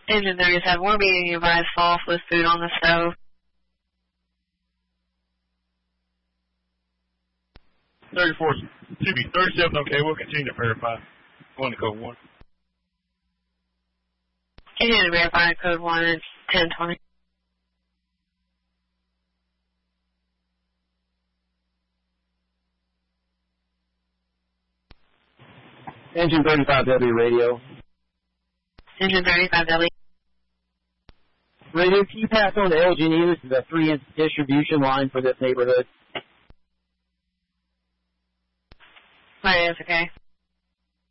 Engine 37, we're being advised off with food on the stove. 34, excuse me, 37, okay, we'll continue to verify. Going to code 1. Continue to verify code 1 and 1020. Engine 35W radio. Engine 35W. Radio, can you pass on to LG&E? This is a 3-inch distribution line for this neighborhood. Right, it's okay.